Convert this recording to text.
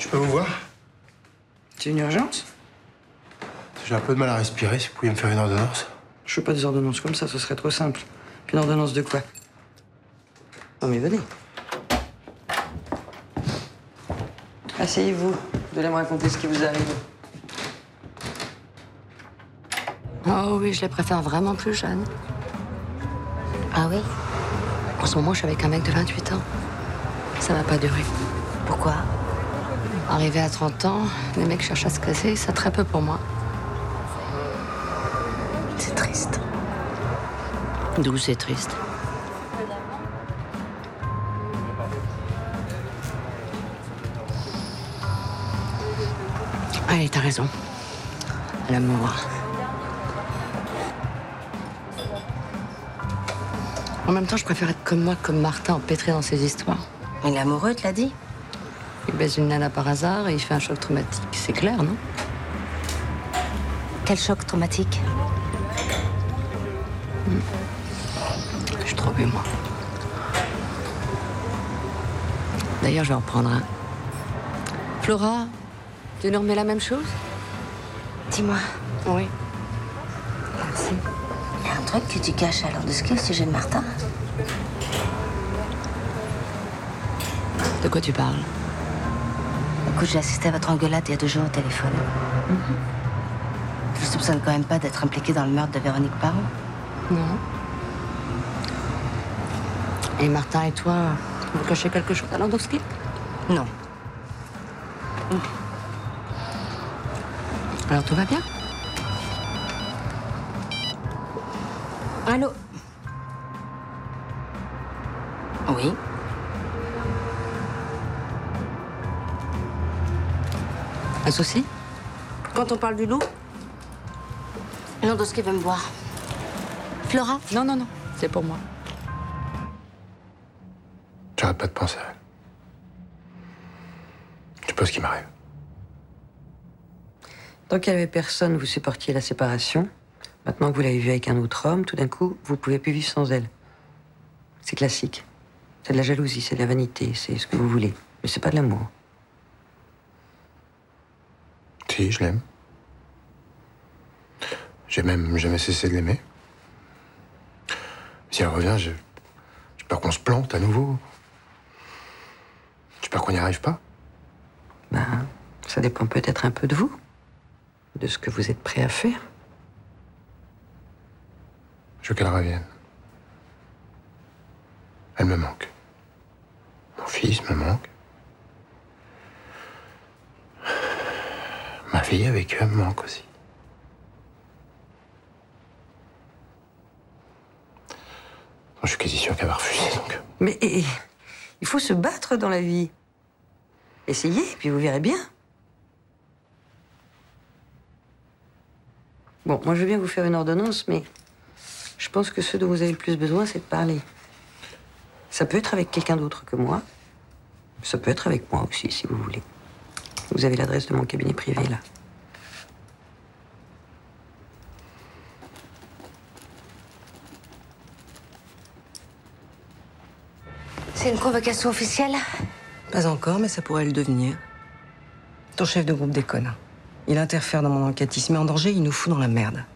Je peux vous voir? C'est une urgence? J'ai un peu de mal à respirer, si vous pouviez me faire une ordonnance. Je fais pas des ordonnances comme ça, ce serait trop simple. Une ordonnance de quoi? Non mais venez. Asseyez-vous. Vous allez me raconter ce qui vous arrive. Oh oui, je les préfère vraiment plus jeunes. Ah oui? En ce moment, je suis avec un mec de 28 ans. Ça va pas durer. Pourquoi? Arrivé à 30 ans, les mecs cherchent à se caser, c'est très peu pour moi. C'est triste. D'où c'est triste? Allez, t'as raison. L'amour. En même temps, je préfère être comme moi, comme Martin, empêtré dans ses histoires. Il est amoureux, tu l'as dit? Il baise une nana par hasard et il fait un choc traumatique. C'est clair, non? Quel choc traumatique? Je suis trop bu, moi. D'ailleurs, je vais en prendre un. Flora, tu nous remets la même chose? Dis-moi, Oui. merci. Il y a un truc que tu caches à Landowski au sujet de Martin? De quoi tu parles? Écoute, j'ai assisté à votre engueulade il y a 2 jours au téléphone. Je soupçonne quand même pas d'être impliqué dans le meurtre de Véronique Parent. Non. Et Martin et toi, vous cachez quelque chose à Landowski? Non. Alors tout va bien? Allô? Oui? Un souci? Quand on parle du loup? Landowski veut me voir. Flora? Non, non, non. C'est pour moi. J'arrête pas de penser à elle. Je sais pas ce qui m'arrive. Tant qu'il n'y avait personne, vous supportiez la séparation. Maintenant que vous l'avez vue avec un autre homme, tout d'un coup, vous pouvez plus vivre sans elle. C'est classique. C'est de la jalousie, c'est de la vanité, c'est ce que vous voulez. Mais c'est pas de l'amour. Si, je l'aime. J'ai même jamais cessé de l'aimer. Si elle revient, j'ai peur qu'on se plante à nouveau. J'ai peur qu'on n'y arrive pas. Ben, ça dépend peut-être un peu de vous. De ce que vous êtes prêt à faire. Je veux qu'elle revienne. Elle me manque. Mon fils me manque. Ma fille avec eux elle me manque aussi. Je suis quasi sûr qu'elle va refuser, donc. Mais il faut se battre dans la vie. Essayez, puis vous verrez bien. Bon, moi je veux bien vous faire une ordonnance, mais je pense que ce dont vous avez le plus besoin, c'est de parler. Ça peut être avec quelqu'un d'autre que moi. Ça peut être avec moi aussi, si vous voulez. Vous avez l'adresse de mon cabinet privé, là. C'est une convocation officielle? Pas encore, mais ça pourrait le devenir. Ton chef de groupe déconne. Il interfère dans mon enquête, il se met en danger, il nous fout dans la merde.